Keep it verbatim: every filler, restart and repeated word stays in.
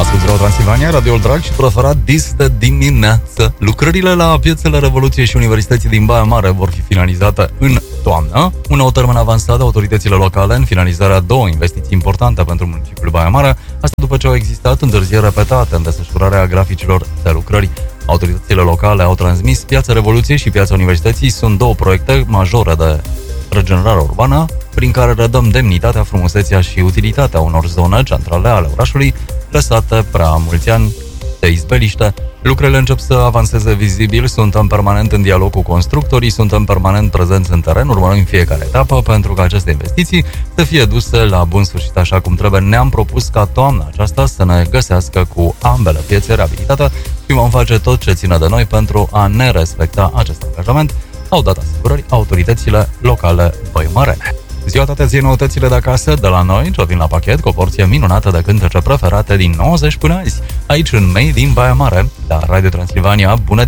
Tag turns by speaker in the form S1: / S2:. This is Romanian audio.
S1: Asculți Radio Transilvania, radioul drag și preferat dis de dimineață. Lucrările la piețele Revoluției și Universității din Baia Mare vor fi finalizate în toamnă. Un nou termen avansat de autoritățile locale în finalizarea două investiții importante pentru municipiul Baia Mare, asta după ce au existat întârzieri repetate în desfășurarea graficilor de lucrări. Autoritățile locale au transmis Piața Revoluției și Piața Universității sunt două proiecte majore de regenerare urbană, prin care redăm demnitatea, frumusețea și utilitatea unor zone centrale ale orașului, lăsate prea mulți ani de izbeliște. Lucrările încep să avanseze vizibil, suntem permanent în dialog cu constructorii, suntem permanent prezenți în teren, urmărim fiecare etapă pentru ca aceste investiții să fie duse la bun sfârșit așa cum trebuie. Ne-am propus ca toamna aceasta să ne găsească cu ambele piețe reabilitate și vom face tot ce ține de noi pentru a ne respecta acest angajament, au dat asigurări autoritățile locale băimărene. Ziua toate zi noutățile de acasă, de la noi, ce vin la pachet cu o porție minunată de cântece preferate din nouăzeci până azi, aici în Made in Baia Mare, la Radio Transilvania. Bună